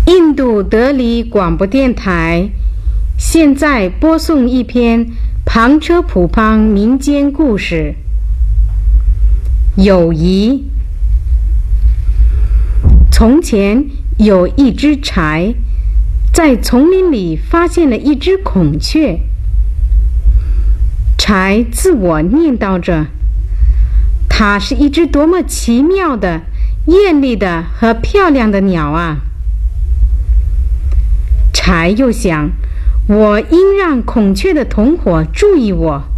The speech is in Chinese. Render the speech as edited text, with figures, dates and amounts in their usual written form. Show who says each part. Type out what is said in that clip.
Speaker 1: 印度德里广播电台现在播送一篇旁车普邦民间故事。友谊。从前有一只柴，在丛林里发现了一只孔雀。柴自我念叨着，它是一只多么奇妙的、艳丽的和漂亮的鸟啊！柴又想，我应让孔雀的同伙注意我，